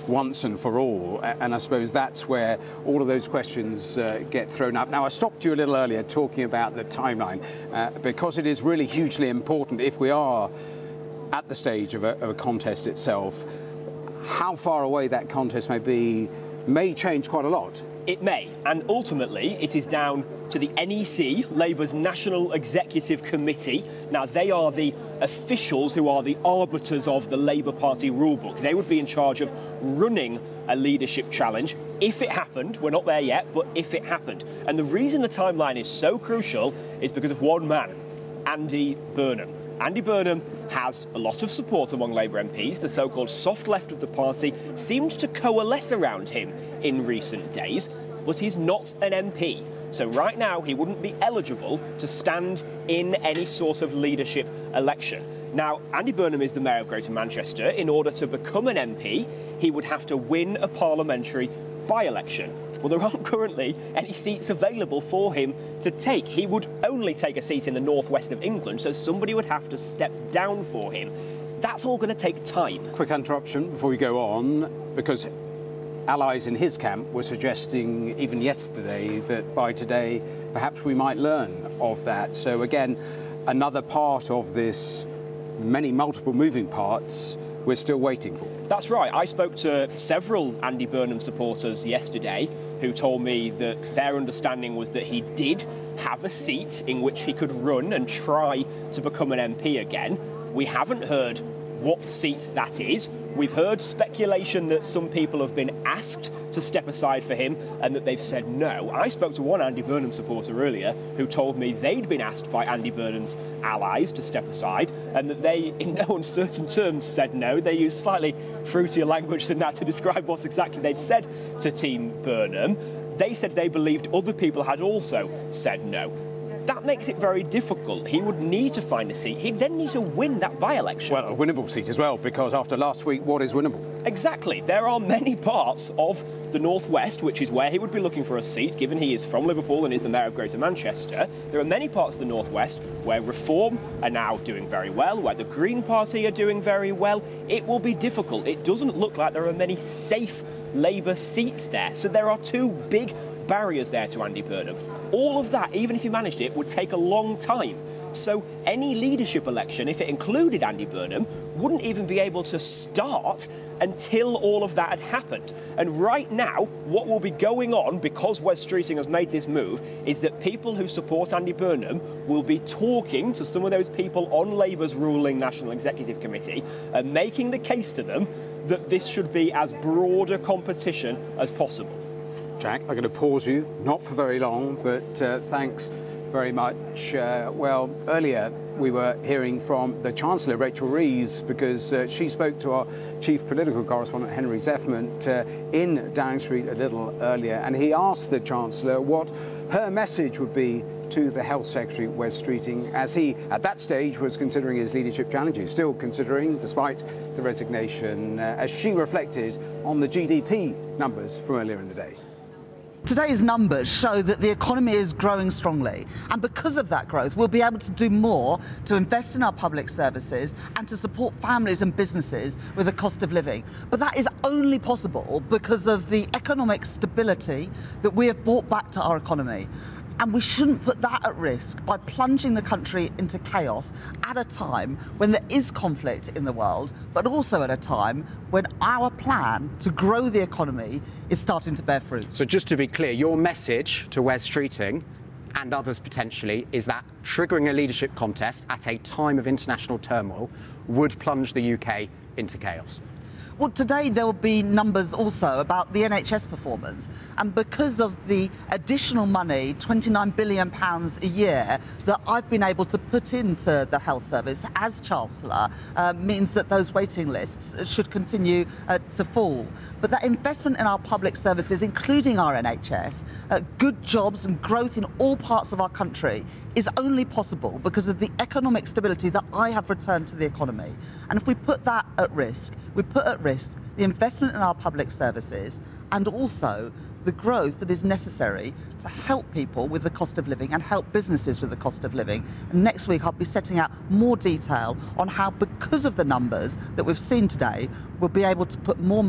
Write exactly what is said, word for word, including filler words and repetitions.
once and for all. And I suppose that's where all of those questions uh, get thrown up. Now, I stopped you a little earlier talking about the timeline, uh, because it is really hugely important if we are at the stage of a, of a contest itself. How far away that contest may be may change quite a lot. It may, and ultimately it is down to the N E C, Labour's National Executive Committee. Now, they are the officials who are the arbiters of the Labour Party rulebook. They would be in charge of running a leadership challenge if it happened. We're not there yet, but if it happened. And the reason the timeline is so crucial is because of one man, Andy Burnham. Andy Burnham has a lot of support among Labour M Ps. The so-called soft left of the party seemed to coalesce around him in recent days, but he's not an M P. So right now he wouldn't be eligible to stand in any sort of leadership election. Now, Andy Burnham is the Mayor of Greater Manchester. In order to become an M P, he would have to win a parliamentary by-election. Well, there aren't currently any seats available for him to take. He would only take a seat in the northwest of England, so somebody would have to step down for him. That's all going to take time. Quick interruption before we go on, because allies in his camp were suggesting even yesterday that by today perhaps we might learn of that. So again, another part of this many multiple moving parts we're still waiting for. That's right. I spoke to several Andy Burnham supporters yesterday who told me that their understanding was that he did have a seat in which he could run and try to become an M P again. We haven't heard what seat that is. We've heard speculation that some people have been asked to step aside for him and that they've said no. I spoke to one Andy Burnham supporter earlier who told me they'd been asked by Andy Burnham's allies to step aside and that they, in no uncertain terms, said no. They used slightly fruitier language than that to describe what exactly they'd said to Team Burnham. They said they believed other people had also said no. That makes it very difficult. He would need to find a seat. He'd then need to win that by-election. Well, a winnable seat as well, because after last week, what is winnable? Exactly. There are many parts of the northwest, which is where he would be looking for a seat, given he is from Liverpool and is the Mayor of Greater Manchester. There are many parts of the northwest where Reform are now doing very well, where the Green Party are doing very well. It will be difficult. It doesn't look like there are many safe Labour seats there. So there are two big barriers there to Andy Burnham. All of that, even if he managed it, would take a long time. So any leadership election, if it included Andy Burnham, wouldn't even be able to start until all of that had happened. And right now, what will be going on, because Wes Streeting has made this move, is that people who support Andy Burnham will be talking to some of those people on Labour's ruling National Executive Committee and making the case to them that this should be as broad a competition as possible. Jack, I'm going to pause you, not for very long, but uh, thanks very much. Uh, well, earlier we were hearing from the Chancellor, Rachel Reeves, because uh, she spoke to our chief political correspondent, Henry Zeffman, uh, in Downing Street a little earlier, and he asked the Chancellor what her message would be to the Health Secretary, Wes Streeting, as he, at that stage, was considering his leadership challenges, still considering, despite the resignation, uh, as she reflected on the G D P numbers from earlier in the day. Today's numbers show that the economy is growing strongly, and because of that growth, we'll be able to do more to invest in our public services and to support families and businesses with the cost of living. But that is only possible because of the economic stability that we have brought back to our economy. And we shouldn't put that at risk by plunging the country into chaos at a time when there is conflict in the world, but also at a time when our plan to grow the economy is starting to bear fruit. So just to be clear, your message to Wes Streeting and others potentially is that triggering a leadership contest at a time of international turmoil would plunge the U K into chaos. Well, today there will be numbers also about the N H S performance, and because of the additional money, twenty-nine billion pounds a year, that I've been able to put into the health service as Chancellor, uh, means that those waiting lists should continue uh, to fall. But that investment in our public services, including our N H S, uh, good jobs and growth in all parts of our country, is only possible because of the economic stability that I have returned to the economy. And if we put that at risk, we put at risk the investment in our public services and also the growth that is necessary to help people with the cost of living and help businesses with the cost of living. And next week I'll be setting out more detail on how, because of the numbers that we've seen today, we'll be able to put more money